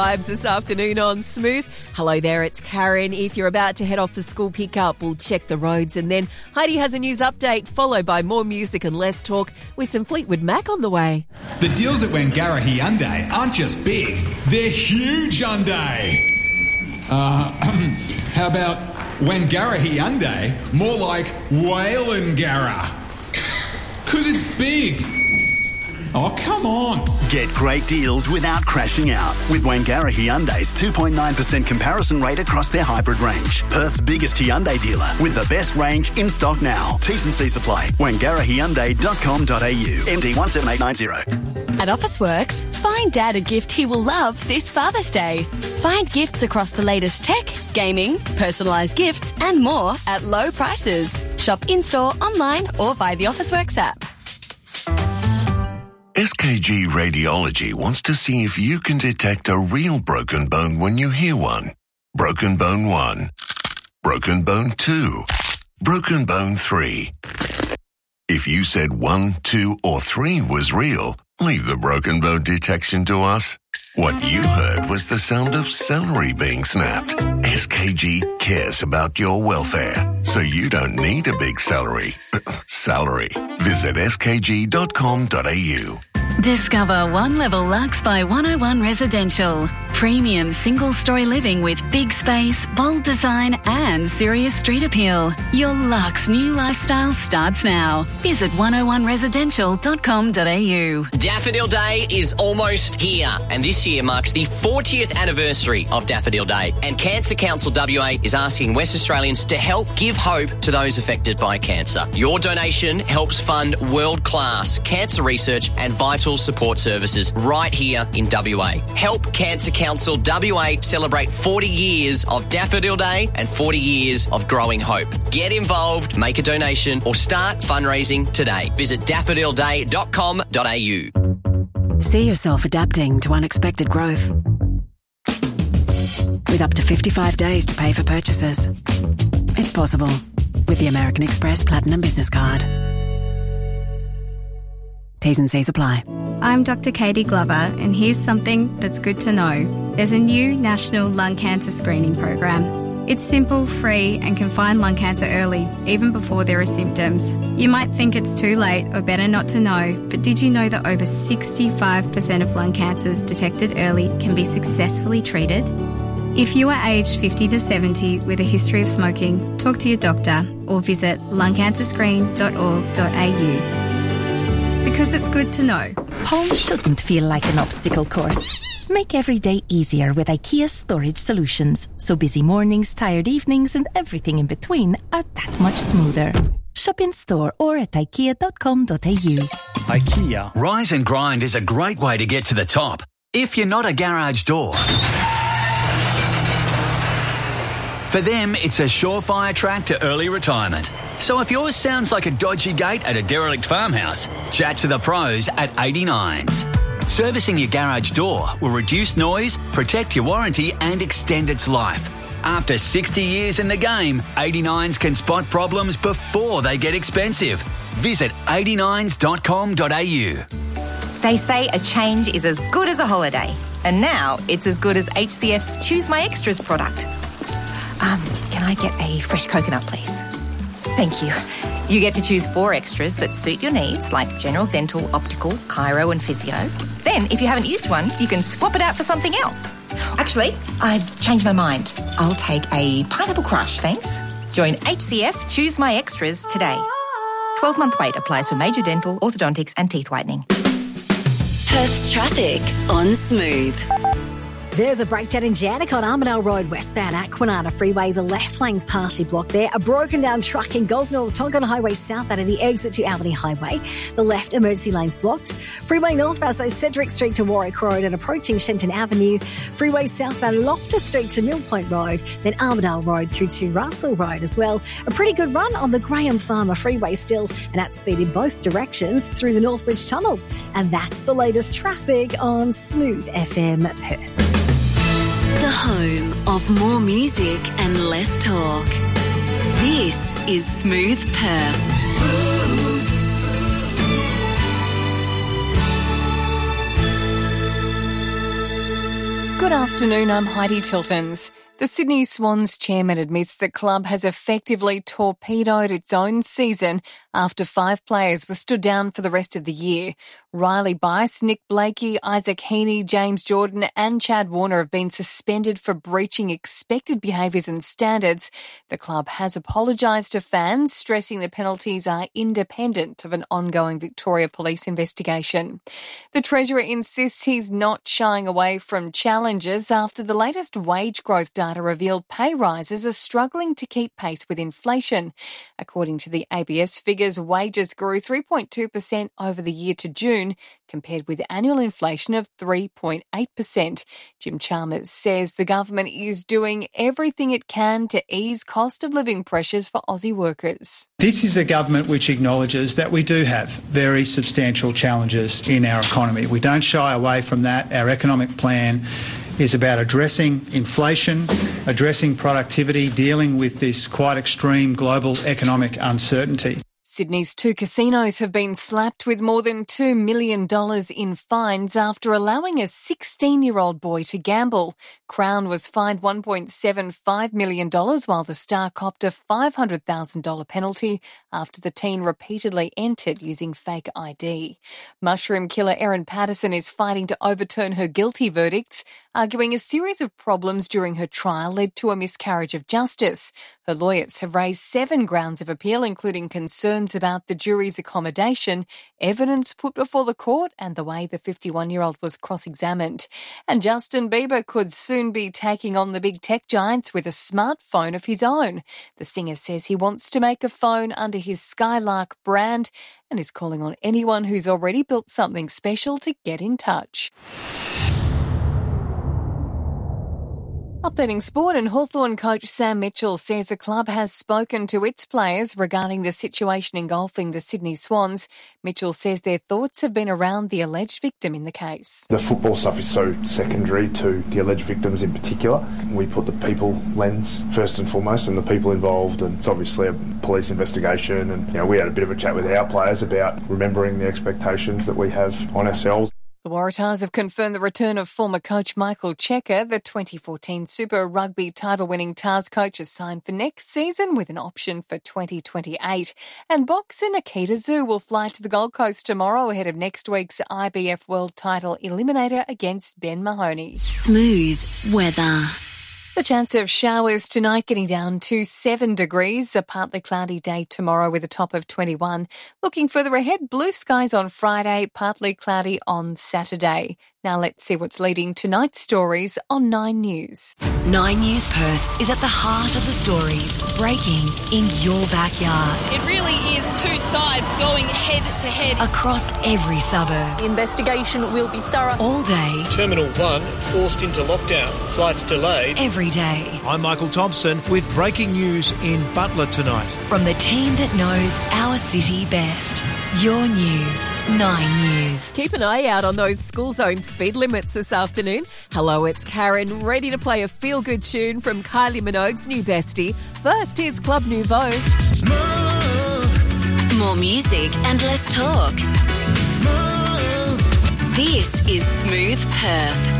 Vibes this afternoon on Smooth. Hello there, it's Karen. If you're about to head off for school pickup, we'll check the roads, and then Heidi has a news update, followed by more music and less talk with some Fleetwood Mac on the way. The deals at Wangara Hyundai aren't just big, they're huge Hyundai. How about Wangara Hyundai, more like Whalengara? 'Cause it's big. Oh, come on. Get great deals without crashing out with Wangara Hyundai's 2.9% comparison rate across their hybrid range. Perth's biggest Hyundai dealer with the best range in stock now. T's and C's apply. WangaraHyundai.com.au. MD 17890. At Officeworks, find Dad a gift he will love this Father's Day. Find gifts across the latest tech, gaming, personalised gifts and more at low prices. Shop in-store, online or via the Officeworks app. SKG Radiology wants to see if you can detect a real broken bone when you hear one. Broken bone 1. Broken bone 2. Broken bone 3. If you said 1, 2 or 3 was real, leave the broken bone detection to us. What you heard was the sound of celery being snapped. SKG cares about your welfare, so you don't need a big salary. Visit skg.com.au. Discover One Level Luxe by 101 Residential. Premium single-story living with big space, bold design and serious street appeal. Your luxe new lifestyle starts now. Visit 101residential.com.au. Daffodil Day is almost here, and this year marks the 40th anniversary of Daffodil Day. And Cancer Council WA is asking West Australians to help give hope to those affected by cancer. Your donation helps fund world-class cancer research and vital support services right here in WA. Help Cancer Council WA celebrate 40 years of Daffodil Day and 40 years of growing hope. Get involved, make a donation or start fundraising today. Visit daffodilday.com.au. See yourself adapting to unexpected growth. With up to 55 days to pay for purchases. It's possible with the American Express Platinum Business Card. T's and C's apply. I'm Dr. Katie Glover, and here's something that's good to know. There's a new national lung cancer screening program. It's simple, free, and can find lung cancer early, even before there are symptoms. You might think it's too late or better not to know, but did you know that over 65% of lung cancers detected early can be successfully treated? If you are aged 50 to 70 with a history of smoking, talk to your doctor or visit lungcancerscreen.org.au. Because it's good to know. Home shouldn't feel like an obstacle course. Make every day easier with IKEA storage solutions, so busy mornings, tired evenings and everything in between are that much smoother. Shop in store or at ikea.com.au. IKEA. Rise and Grind is a great way to get to the top. If you're not a garage door. For them, it's a surefire track to early retirement. So if yours sounds like a dodgy gate at a derelict farmhouse, chat to the pros at 89s. Servicing your garage door will reduce noise, protect your warranty and extend its life. After 60 years in the game, 89s can spot problems before they get expensive. Visit 89s.com.au. They say a change is as good as a holiday. And now it's as good as HCF's Choose My Extras product. Can I get a fresh coconut, please? Thank you. You get to choose 4 extras that suit your needs, like general dental, optical, chiro and physio. Then, if you haven't used one, you can swap it out for something else. Actually, I've changed my mind. I'll take a pineapple crush, thanks. Join HCF Choose My Extras today. 12-month wait applies for major dental, orthodontics and teeth whitening. Perth's traffic on Smooth. There's a breakdown in Janik on Armidale Road, westbound at Kwinana Freeway. The left lane's partially blocked there. A broken down truck in Gosnells Tongan Highway south out of the exit to Albany Highway. The left emergency lane's blocked. Freeway northbound, so Cedric Street to Warwick Road and approaching Shenton Avenue. Freeway southbound Loftus Street to Mill Point Road. Then Armidale Road through to Russell Road as well. A pretty good run on the Graham Farmer Freeway still, and at speed in both directions through the Northbridge Tunnel. And that's the latest traffic on Smooth FM Perth. The home of more music and less talk. This is Smooth Perth. Smooth. Good afternoon, I'm Heidi Tiltons. The Sydney Swans chairman admits the club has effectively torpedoed its own season after 5 players were stood down for the rest of the year. Riley Bice, Nick Blakey, Isaac Heaney, James Jordan and Chad Warner have been suspended for breaching expected behaviours and standards. The club has apologised to fans, stressing the penalties are independent of an ongoing Victoria Police investigation. The Treasurer insists he's not shying away from challenges after the latest wage growth data revealed pay rises are struggling to keep pace with inflation. According to the ABS figures, wages grew 3.2% over the year to June, compared with annual inflation of 3.8%. Jim Chalmers says the government is doing everything it can to ease cost of living pressures for Aussie workers. This is a government which acknowledges that we do have very substantial challenges in our economy. We don't shy away from that. Our economic plan is about addressing inflation, addressing productivity, dealing with this quite extreme global economic uncertainty. Sydney's 2 casinos have been slapped with more than $2 million in fines after allowing a 16-year-old boy to gamble. Crown was fined $1.75 million while the Star copped a $500,000 penalty after the teen repeatedly entered using fake ID. Mushroom killer Erin Patterson is fighting to overturn her guilty verdicts, arguing a series of problems during her trial led to a miscarriage of justice. Her lawyers have raised 7 grounds of appeal, including concerns about the jury's accommodation, evidence put before the court, and the way the 51-year-old was cross-examined. And Justin Bieber could soon be taking on the big tech giants with a smartphone of his own. The singer says he wants to make a phone under his Skylark brand and is calling on anyone who's already built something special to get in touch. Updating sport, and Hawthorn coach Sam Mitchell says the club has spoken to its players regarding the situation engulfing the Sydney Swans. Mitchell says their thoughts have been around the alleged victim in the case. The football stuff is so secondary to the alleged victims in particular. We put the people lens first and foremost and the people involved, and it's obviously a police investigation, and we had a bit of a chat with our players about remembering the expectations that we have on ourselves. The Waratahs have confirmed the return of former coach Michael Checker. The 2014 Super Rugby title-winning Tars coach is signed for next season with an option for 2028. And boxer Nikita Zhu will fly to the Gold Coast tomorrow ahead of next week's IBF World Title Eliminator against Ben Mahoney. Smooth weather. The chance of showers tonight getting down to 7 degrees. A partly cloudy day tomorrow with a top of 21. Looking further ahead, blue skies on Friday, partly cloudy on Saturday. Now let's see what's leading tonight's stories on 9 News. 9 News Perth is at the heart of the stories breaking in your backyard. It really is 2 sides going head to head. Across every suburb. The investigation will be thorough. All day. Terminal 1 forced into lockdown. Flights delayed. Every day. I'm Michael Thompson with breaking news in Butler tonight. From the team that knows our city best. Your News, 9 News. Keep an eye out on those school zone speed limits this afternoon. Hello, it's Karen, ready to play a feel-good tune from Kylie Minogue's new bestie. First, here's Club Nouveau. Smooth. More music and less talk. Smooth. This is Smooth Perth.